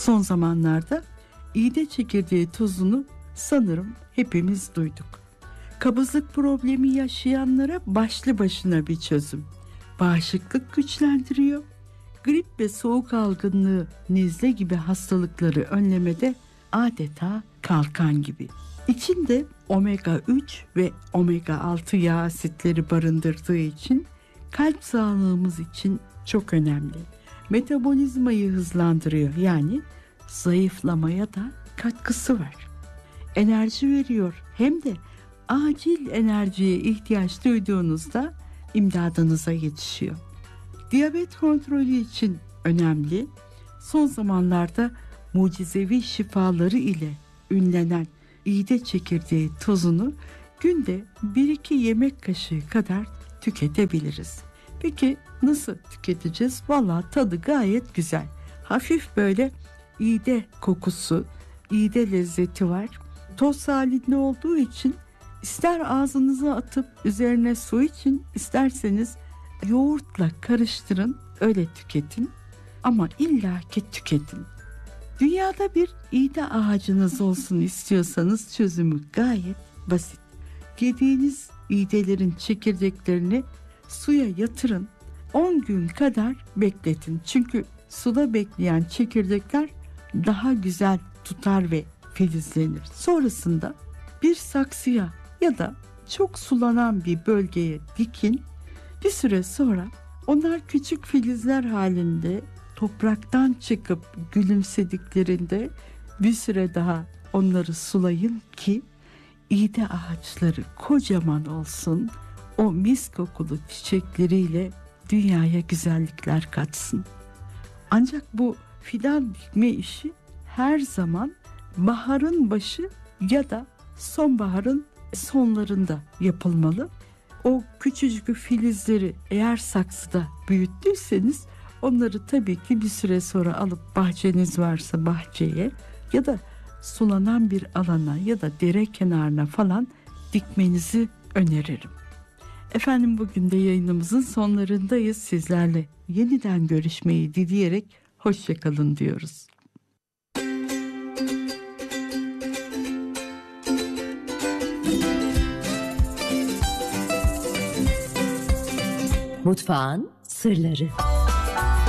Son zamanlarda iğde çekirdeği tozunu sanırım hepimiz duyduk. Kabızlık problemi yaşayanlara başlı başına bir çözüm. Bağışıklık güçlendiriyor. Grip ve soğuk algınlığı, nezle gibi hastalıkları önlemede adeta kalkan gibi. İçinde omega 3 ve omega 6 yağ asitleri barındırdığı için kalp sağlığımız için çok önemli. Metabolizmayı hızlandırıyor, yani zayıflamaya da katkısı var. Enerji veriyor, hem de acil enerjiye ihtiyaç duyduğunuzda imdadınıza yetişiyor. Diyabet kontrolü için önemli. Son zamanlarda mucizevi şifaları ile ünlenen iğde çekirdeği tozunu günde 1-2 yemek kaşığı kadar tüketebiliriz. Peki nasıl tüketeceğiz? Vallahi tadı gayet güzel. Hafif böyle iğde kokusu, iğde lezzeti var. Toz halinde olduğu için ister ağzınıza atıp üzerine su için, isterseniz yoğurtla karıştırın, öyle tüketin. Ama illaki tüketin. Dünyada bir iğde ağacınız olsun istiyorsanız çözümü gayet basit. Yediğiniz iğdelerin çekirdeklerini suya yatırın. 10 gün kadar bekletin. Çünkü suda bekleyen çekirdekler daha güzel tutar ve filizlenir. Sonrasında bir saksıya ya da çok sulanan bir bölgeye dikin. Bir süre sonra onlar küçük filizler halinde topraktan çıkıp gülümsediklerinde bir süre daha onları sulayın ki iğde ağaçları kocaman olsun, o mis kokulu çiçekleriyle dünyaya güzellikler katsın. Ancak bu fidan dikme işi her zaman baharın başı ya da sonbaharın sonlarında yapılmalı. O küçücük filizleri eğer saksıda büyüttüyseniz onları tabii ki bir süre sonra alıp bahçeniz varsa bahçeye ya da sulanan bir alana ya da dere kenarına falan dikmenizi öneririm. Efendim, bugün de yayınımızın sonlarındayız. Sizlerle yeniden görüşmeyi dileyerek hoşça kalın diyoruz. Mutfağın sırları.